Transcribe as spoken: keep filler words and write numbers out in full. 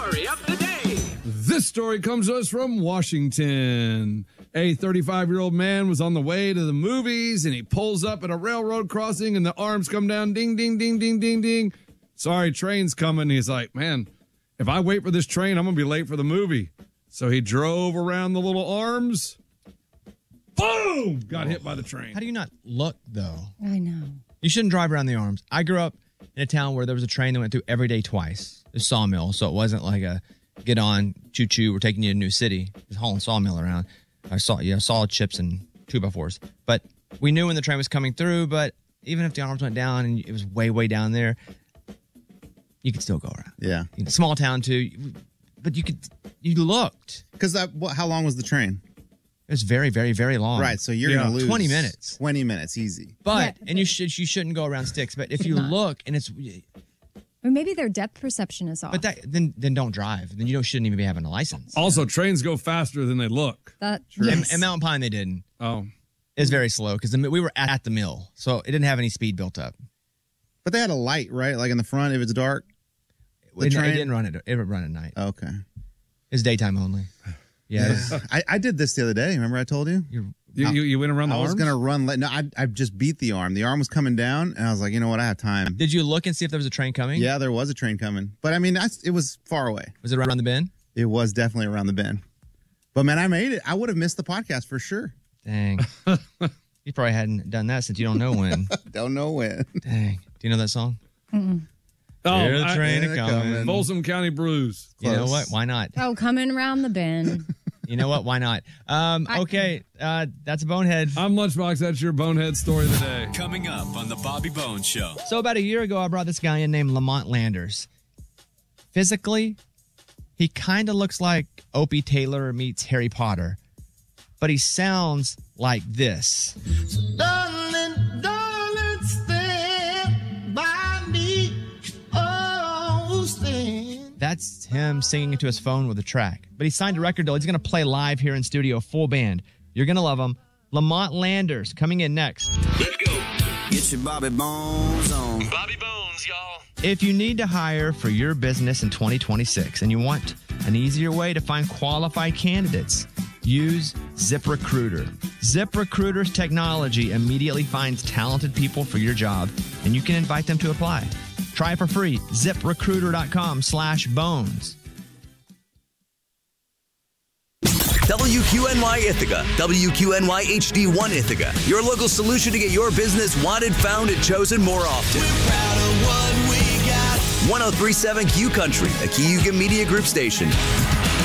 Story of the day. This story comes to us from Washington. A thirty-five-year-old man was on the way to the movies, and he pulls up at a railroad crossing, and the arms come down, ding, ding, ding, ding, ding, ding. Sorry, train's coming. He's like, man, if I wait for this train, I'm going to be late for the movie. So he drove around the little arms. Boom! Got hit by the train. How do you not look, though? I know. You shouldn't drive around the arms. I grew up in a town where there was a train that went through every day twice. It was Sawmill, so it wasn't like a get on, choo-choo, we're taking you to a new city. Just hauling Sawmill around. I saw, you know, solid chips and two by fours. But we knew when the train was coming through, but even if the arms went down and it was way, way down there, you could still go around. Yeah. You know, small town, too. But you could, you looked. Because that, what, how long was the train? It was very, very, very long. Right, so you're Yeah. going to lose twenty minutes. twenty minutes, easy. But, Yeah, and you should you shouldn't go around sticks. But if you Not. look and it's, Or maybe their depth perception is off. but that then then don't drive. Then you don't shouldn't even be having a license. Also, trains go faster than they look. that, In, yes. in Mountain Pine, they didn't. Oh. It was very slow because we were at the mill, so it didn't have any speed built up. But they had a light, right? Like in the front, if it's dark. The It, it train? didn't run at it would run at night. Okay. It's daytime only. Yeah, it was- I, I did this the other day. Remember I told you? you're, You, you, you went around the I was arms? going to run late. No, I, I just beat the arm. The arm was coming down, and I was like, you know what? I have time. did you look and see if there was a train coming? Yeah, there was a train coming. But, I mean, I, it was far away. Was it around the bend? It was definitely around the bend. But, man, I made it. I would have missed the podcast for sure. Dang. You probably hadn't done that since you don't know when. Don't know when. Dang. Do you know that song? Oh, Hear the I- train yeah, a coming. coming. Folsom County Blues. You know Close. what? Why not? Oh, coming around the bend. You know what? Why not? Um, okay, uh, that's a bonehead. I'm Lunchbox. That's your bonehead story of the day. Coming up on the Bobby Bones Show. So about a year ago, I brought this guy in named Lamont Landers. Physically, he kind of looks like Opie Taylor meets Harry Potter, but he sounds like this. Darling, darling, stand by me. Oh, stand. That's him singing into his phone with a track. But he signed a record deal. He's going to play live here in studio, full band. You're going to love him. Lamont Landers coming in next. Let's go. Get your Bobby Bones on. Bobby Bones, y'all. If you need to hire for your business in twenty twenty-six and you want an easier way to find qualified candidates, use ZipRecruiter. ZipRecruiter's technology immediately finds talented people for your job, and you can invite them to apply. Try it for free. ZipRecruiter.com slash bones. W Q N Y Ithaca, W Q N Y H D one Ithaca, your local solution to get your business wanted, found, and chosen more often. We're proud of what we got. one oh three point seven Q Country, a Cayuga Media Group station.